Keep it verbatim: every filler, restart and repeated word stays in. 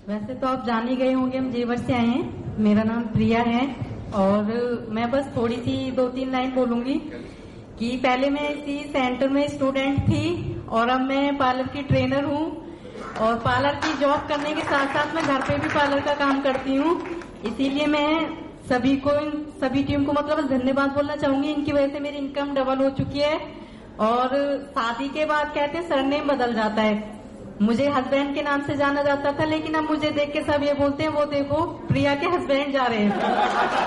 वैसे तो आप जान ही गए होंगे, हम जेवर से आए हैं। मेरा नाम प्रिया है और मैं बस थोड़ी सी दो तीन लाइन बोलूंगी कि पहले मैं इसी सेंटर में स्टूडेंट थी और अब मैं पार्लर की ट्रेनर हूँ और पार्लर की जॉब करने के साथ साथ मैं घर पे भी पार्लर का काम करती हूँ। इसीलिए मैं सभी को, इन सभी टीम को मतलब धन्यवाद बोलना चाहूंगी। इनकी वजह से मेरी इनकम डबल हो चुकी है और शादी के बाद कहते हैं सरनेम बदल जाता है। मुझे हस्बैंड के नाम से जाना जाता था, लेकिन अब मुझे देख के सब ये बोलते हैं वो देखो प्रिया के हस्बैंड जा रहे हैं।